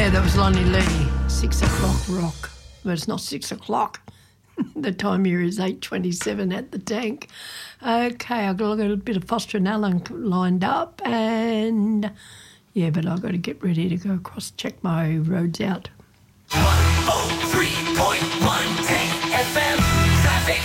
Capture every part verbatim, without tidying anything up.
Yeah, that was Lonnie Lee, six o'clock rock. But it's not six o'clock. The time here is eight twenty-seven at the tank. Okay, I've got a bit of Foster and Allen lined up, and yeah, but I've got to get ready to go across, check my roads out. one oh three point one Tank F M traffic.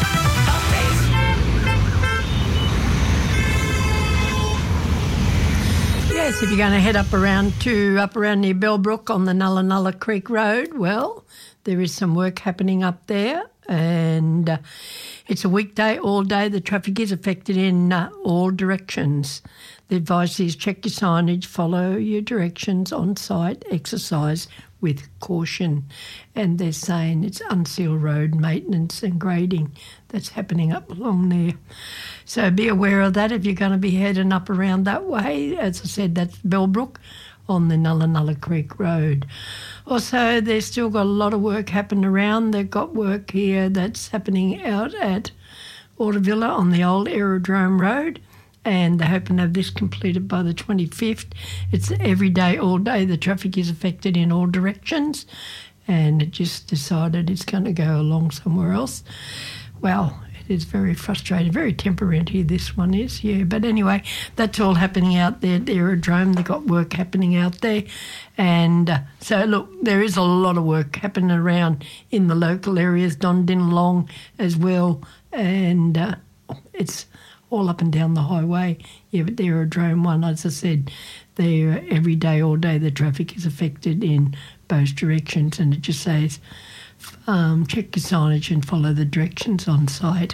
Yes, if you're going to head up around to up around near Bellbrook on the Nulla Nulla Creek Road, well, there is some work happening up there, and uh, it's a weekday, all day. The traffic is affected in uh, all directions. The advice is check your signage, follow your directions on site, exercise with caution. And they're saying it's unsealed road maintenance and grading that's happening up along there. So be aware of that if you're going to be heading up around that way. As I said, that's Bellbrook on the Nulla Nulla Creek Road. Also, they've still got a lot of work happening around. They've got work here that's happening out at Autovilla on the old Aerodrome Road, and they're hoping to have this completed by the twenty-fifth. It's every day, all day. The traffic is affected in all directions, and it just decided it's going to go along somewhere else. Well, it is very frustrating, very temporary, this one is, yeah. But anyway, that's all happening out there at the Aerodrome. They've got work happening out there. And uh, so, look, there is a lot of work happening around in the local areas, Dondinalong as well, and uh, it's all up and down the highway. Yeah, but the Aerodrome one, as I said, there every day, all day, the traffic is affected in both directions, and it just says um, check your signage and follow the directions on site.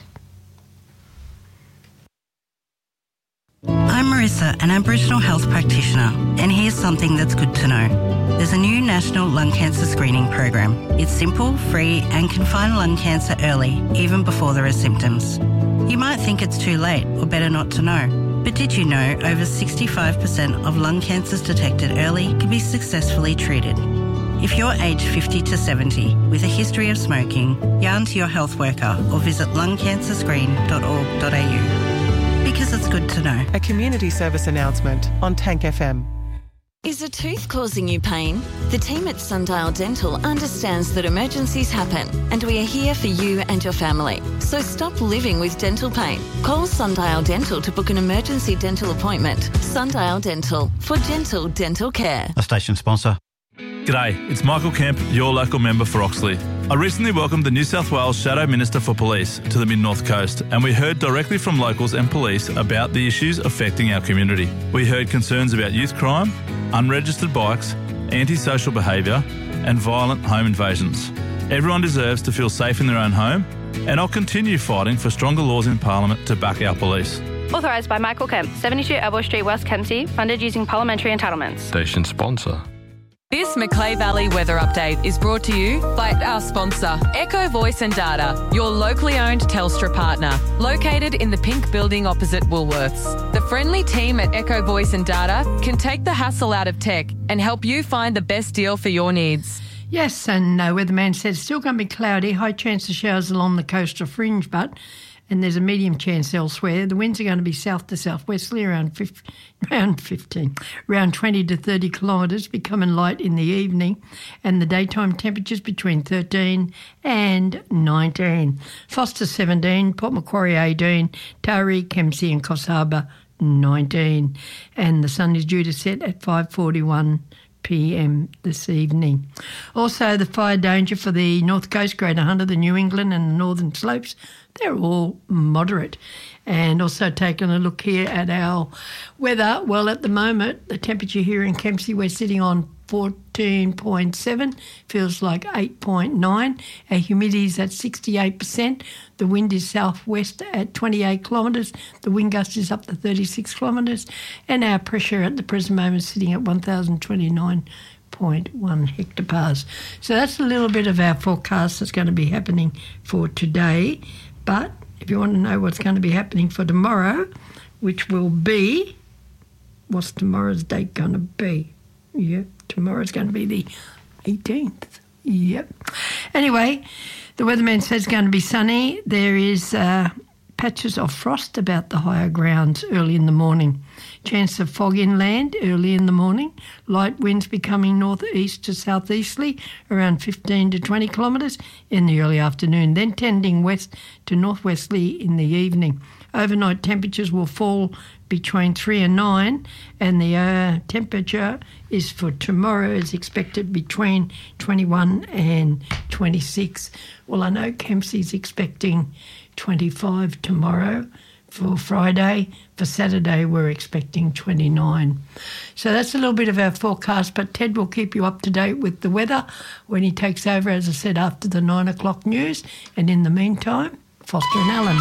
I'm Marissa, an Aboriginal health practitioner, and here's something that's good to know. There's a new national lung cancer screening program. It's simple, free, and can find lung cancer early, even before there are symptoms. You might think it's too late or better not to know, but did you know over sixty-five percent of lung cancers detected early can be successfully treated? If you're aged fifty to seventy with a history of smoking, yarn to your health worker or visit lung cancer screen dot org dot a u. Because it's good to know. A community service announcement on Tank F M. Is a tooth causing you pain? The team at Sundial Dental understands that emergencies happen, and we are here for you and your family. So stop living with dental pain. Call Sundial Dental to book an emergency dental appointment. Sundial Dental, for gentle dental care. A station sponsor. G'day, it's Michael Kemp, your local member for Oxley. I recently welcomed the New South Wales Shadow Minister for Police to the Mid-North Coast, and we heard directly from locals and police about the issues affecting our community. We heard concerns about youth crime, unregistered bikes, antisocial behaviour and violent home invasions. Everyone deserves to feel safe in their own home, and I'll continue fighting for stronger laws in Parliament to back our police. Authorised by Michael Kemp, seventy-two Elbow Street, West Kempsey, funded using parliamentary entitlements. Station sponsor. This Macleay Valley weather update is brought to you by our sponsor, Echo Voice and Data, your locally owned Telstra partner, located in the pink building opposite Woolworths. The friendly team at Echo Voice and Data can take the hassle out of tech and help you find the best deal for your needs. Yes, and uh, weatherman said it's still going to be cloudy, high chance of showers along the coastal fringe, but and there's a medium chance elsewhere. The winds are going to be south to southwesterly around fifteen, around fifteen, around twenty to thirty kilometres, becoming light in the evening, and the daytime temperatures between thirteen and nineteen. Foster seventeen, Port Macquarie eighteen, Taree, Kempsey and Coffs Harbour nineteen, and the sun is due to set at five forty-one p m this evening. Also, the fire danger for the North Coast, Greater Hunter, the New England and the Northern Slopes, they're all moderate. And also taking a look here at our weather, well, at the moment, the temperature here in Kempsey, we're sitting on fourteen point seven, feels like eight point nine. Our humidity is at sixty-eight percent. The wind is southwest at twenty-eight kilometres. The wind gust is up to thirty-six kilometres. And our pressure at the present moment is sitting at one thousand twenty-nine point one hectopars. So that's a little bit of our forecast that's going to be happening for today. But if you want to know what's going to be happening for tomorrow, which will be, what's tomorrow's date going to be? Yep, tomorrow's going to be the eighteenth. Yep. Anyway, the weatherman says it's going to be sunny. There is uh, Patches of frost about the higher grounds early in the morning. Chance of fog inland early in the morning. Light winds becoming north-east to southeasterly around fifteen to twenty kilometres in the early afternoon, then tending west to northwesterly in the evening. Overnight temperatures will fall between three and nine, and the uh, temperature is for tomorrow is expected between twenty-one and twenty-six. Well, I know Kempsey's expecting twenty-five tomorrow. For Friday, for Saturday, we're expecting twenty-nine. So that's a little bit of our forecast, but Ted will keep you up to date with the weather when he takes over, as I said, after the nine o'clock news. And in the meantime, Foster and Allen.